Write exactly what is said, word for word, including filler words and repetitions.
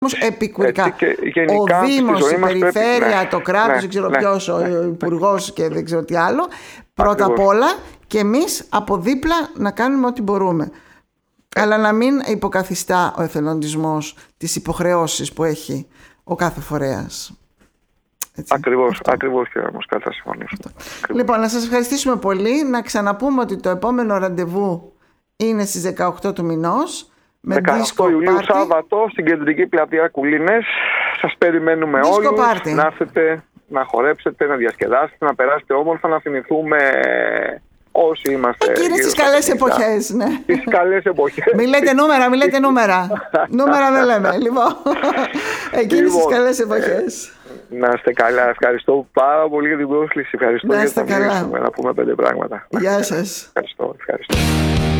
επικουρικά. Και γενικά, ο Δήμος, η περιφέρεια, πρέπει, ναι, το κράτος, ναι, δεν ξέρω ναι, ποιος, ναι, ο υπουργός και δεν ξέρω τι άλλο. Πρώτα Ακριβώς. απ' όλα και εμείς από δίπλα να κάνουμε ό,τι μπορούμε. Ε. Αλλά να μην υποκαθιστά ο εθελοντισμός τις υποχρεώσεις που έχει ο κάθε φορέας. Έτσι, ακριβώς, αυτό. ακριβώς κύριε Μοσκάλη, θα συμφωνήσω. Λοιπόν, να σας ευχαριστήσουμε πολύ. Να ξαναπούμε ότι το επόμενο ραντεβού είναι στις δεκαοκτώ του μηνός. Με δεκαοκτώ Ιουλίου party. Σάββατο στην κεντρική πλατεία Κουλίνες. Σας περιμένουμε disco όλους party. Να έρθετε, να χορέψετε, να διασκεδάσετε, να περάσετε όμορφα, να θυμηθούμε όσοι είμαστε. Εκείνες τις καλές εποχές, ναι. Τις καλές εποχές. Μη λέτε νούμερα, μη λέτε νούμερα. Νούμερα δεν λέμε, λοιπόν. Εκείνες τις καλές εποχές. Να είστε καλά. Ευχαριστώ πάρα πολύ για την πρόσκληση. Ευχαριστώ να για να πούμε πέντε πράγματα. Γεια σας. Ευχαριστώ, ευχαριστώ.